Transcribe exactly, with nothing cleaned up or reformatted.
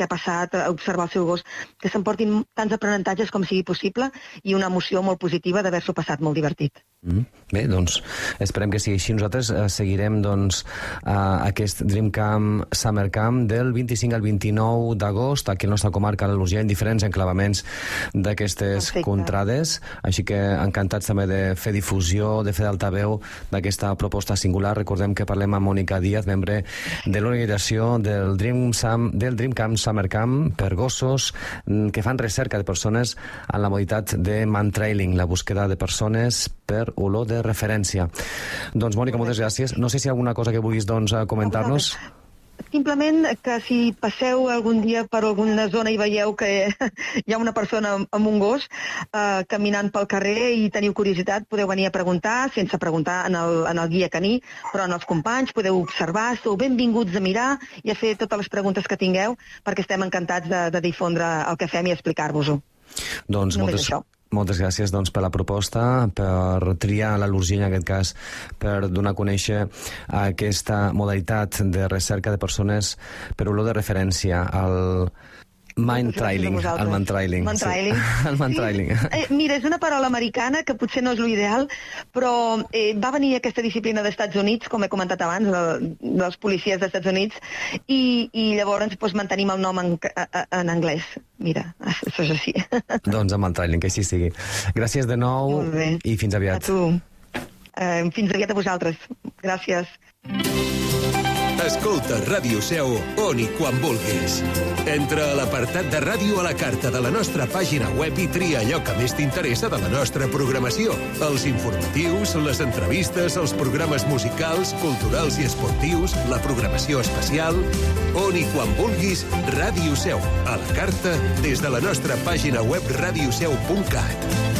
què ha passat, observar el seu gos, que s'emportin tants aprenentatges com sigui possible i una emoció molt positiva d'haver-s'ho passat molt divertit. Mm. Bé, doncs esperem que sigui així. Nosaltres eh, seguirem doncs eh, aquest Dream Camp Summer Camp del vint-i-cinc al vint-i-nou d'agost aquí a la nostra comarca, a l'Urgell, diferents enclavaments d'aquestes contrades, així que encantats també de fer difusió, de fer d'altaveu d'aquesta proposta singular. Recordem que parlem amb Mònica Díaz, membre de l'organització del Dream, Sam, del Dream Camp Summer Camp per gossos que fan recerca de persones en la modalitat de mantrailing, la búsqueda de persones per olor de referència. Doncs, Mònica, moltes gràcies. No sé si hi ha alguna cosa que vulguis doncs, comentar-nos. Simplement que si passeu algun dia per alguna zona i veieu que hi ha una persona amb un gos eh, caminant pel carrer i teniu curiositat, podeu venir a preguntar, sense preguntar en el, en el guia caní, però en els companys podeu observar, sou benvinguts a mirar i a fer totes les preguntes que tingueu, perquè estem encantats de, de difondre el que fem i explicar-vos-ho. Doncs Només moltes... això. Moltes gràcies doncs, per la proposta, per triar la l'Urgell en aquest cas, per donar a conèixer aquesta modalitat de recerca de persones per olor de referència al mind trailing. El mind trailing. Man trailing. Sí. El mind trailing. Sí. Eh, mira, és una paraula americana que potser no és l'ideal, però eh, va venir aquesta disciplina dels Estats Units, com he comentat abans, de, dels policies dels Estats Units, i, i llavors pues, mantenim el nom en, en anglès. Mira, això és així. Doncs amb el trailing, que així sigui. Gràcies de nou i fins aviat. A tu. Eh, fins aviat a vosaltres. Gràcies. Escolta Ràdio Seu on i quan vulguis. Entra a l'apartat de ràdio a la carta de la nostra pàgina web i tria allò que més t'interessa de la nostra programació. Els informatius, les entrevistes, els programes musicals, culturals i esportius, la programació especial. On i quan vulguis, Ràdio Seu. A la carta des de la nostra pàgina web radioseu punt cat.